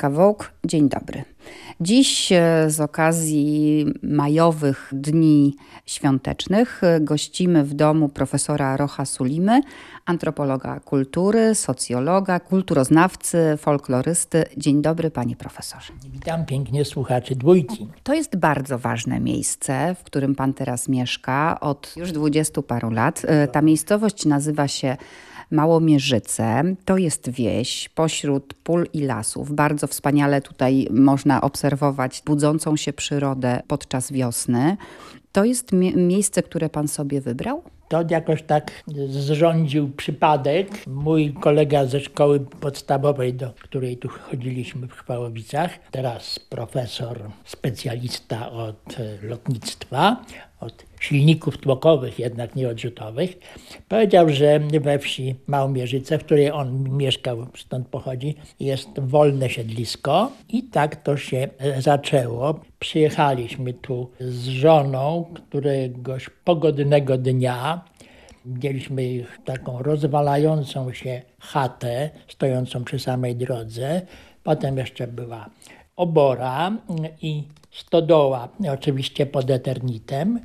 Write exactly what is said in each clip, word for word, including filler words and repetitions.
Agnieszka Wołk, dzień dobry. Dziś z okazji majowych dni świątecznych gościmy w domu profesora Rocha Sulimy, antropologa kultury, socjologa, kulturoznawcy, folklorysty. Dzień dobry, panie profesorze. Witam pięknie słuchaczy Dwójki. To jest bardzo ważne miejsce, w którym pan teraz mieszka od już dwudziestu paru lat. Ta miejscowość nazywa się Małomierzyce. To jest wieś pośród pól i lasów. Bardzo wspaniale tutaj można obserwować budzącą się przyrodę podczas wiosny. To jest mie- miejsce, które pan sobie wybrał? To jakoś tak zrządził przypadek. Mój kolega ze szkoły podstawowej, do której tu chodziliśmy w Chwałowicach, teraz profesor, specjalista od lotnictwa, od silników tłokowych, jednak nie odrzutowych, powiedział, że we wsi Małomierzyce, w której on mieszkał, stąd pochodzi, jest wolne siedlisko i tak to się zaczęło. Przyjechaliśmy tu z żoną któregoś pogodnego dnia. Mieliśmy taką rozwalającą się chatę, stojącą przy samej drodze. Potem jeszcze była obora i stodoła, oczywiście pod eternitem.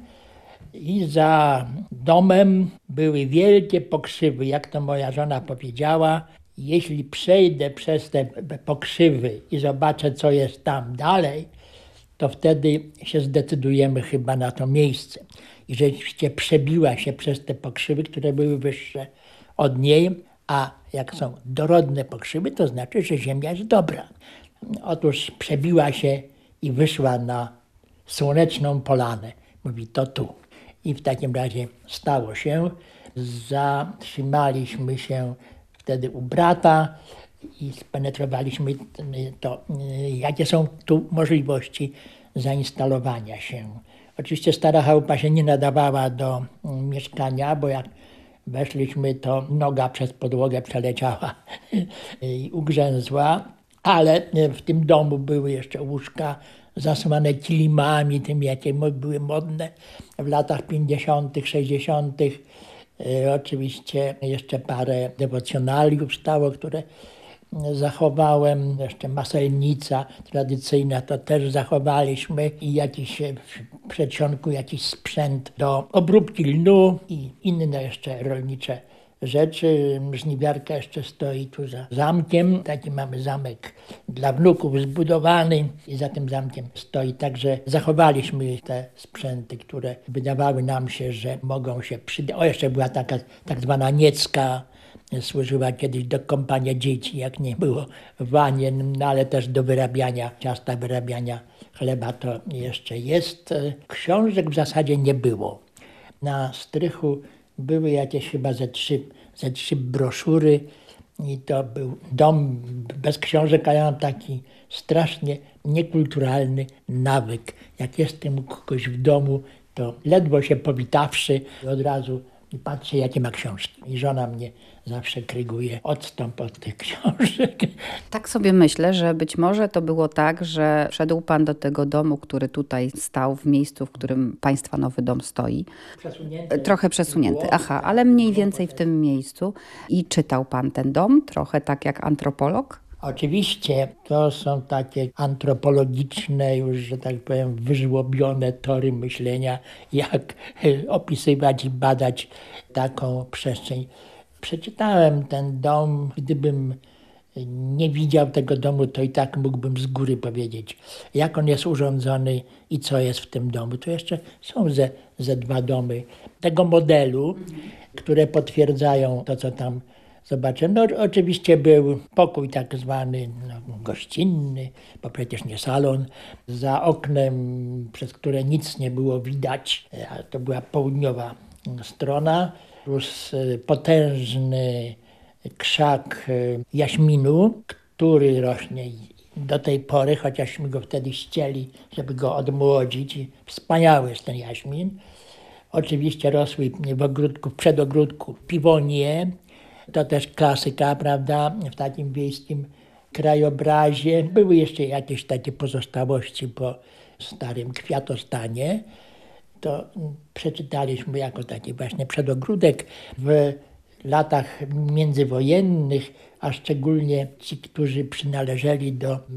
I za domem były wielkie pokrzywy, jak to moja żona powiedziała. Jeśli przejdę przez te pokrzywy i zobaczę, co jest tam dalej, to wtedy się zdecydujemy chyba na to miejsce. I rzeczywiście przebiła się przez te pokrzywy, które były wyższe od niej, a jak są dorodne pokrzywy, to znaczy, że ziemia jest dobra. Otóż przebiła się i wyszła na słoneczną polanę. Mówi, to tu. I w takim razie stało się. Zatrzymaliśmy się wtedy u brata i spenetrowaliśmy to, jakie są tu możliwości zainstalowania się. Oczywiście stara chałupa się nie nadawała do mieszkania, bo jak weszliśmy, to noga przez podłogę przeleciała i ugrzęzła, ale w tym domu były jeszcze łóżka zasłane kilimami, tymi jakie były modne w latach pięćdziesiątych, sześćdziesiątych. Oczywiście jeszcze parę dewocjonaliów stało, które zachowałem. Jeszcze maselnica tradycyjna to też zachowaliśmy i jakiś w przedsionku jakiś sprzęt do obróbki lnu i inne jeszcze rolnicze rzeczy. Żniwiarka jeszcze stoi tu za zamkiem. Taki mamy zamek dla wnuków zbudowany i za tym zamkiem stoi. Także zachowaliśmy te sprzęty, które wydawały nam się, że mogą się przydać. O, jeszcze była taka tak zwana niecka. Służyła kiedyś do kąpania dzieci, jak nie było wanien, no ale też do wyrabiania ciasta, wyrabiania chleba to jeszcze jest. Książek w zasadzie nie było. Na strychu były jakieś chyba ze trzy, ze trzy broszury i to był dom bez książek, a ja mam taki strasznie niekulturalny nawyk. Jak jestem u kogoś w domu, to ledwo się powitawszy od razu patrzę, jakie ma książki. I żona mnie zawsze kryguje, odstąp od tych książek. Tak sobie myślę, że być może to było tak, że wszedł pan do tego domu, który tutaj stał w miejscu, w którym państwa nowy dom stoi. Przesunięty. Trochę przesunięty, aha, ale mniej więcej w tym miejscu. I czytał pan ten dom, trochę tak jak antropolog? Oczywiście to są takie antropologiczne, już, że tak powiem, wyżłobione tory myślenia, jak opisywać i badać taką przestrzeń. Przeczytałem ten dom, gdybym nie widział tego domu, to i tak mógłbym z góry powiedzieć, jak on jest urządzony i co jest w tym domu. Tu jeszcze są ze, ze dwa domy tego modelu, które potwierdzają to, co tam zobaczę. No oczywiście był pokój tak zwany no, gościnny, bo przecież nie salon, za oknem, przez które nic nie było widać, a to była południowa strona, plus potężny krzak jaśminu, który rośnie do tej pory, chociażśmy go wtedy ścieli, żeby go odmłodzić. Wspaniały jest ten jaśmin. Oczywiście rosły w ogródku, w przedogródku piwonie. To też klasyka, prawda, w takim wiejskim krajobrazie. Były jeszcze jakieś takie pozostałości po starym kwiatostanie. To przeczytaliśmy jako taki właśnie przedogródek. W latach międzywojennych, a szczególnie ci, którzy przynależeli do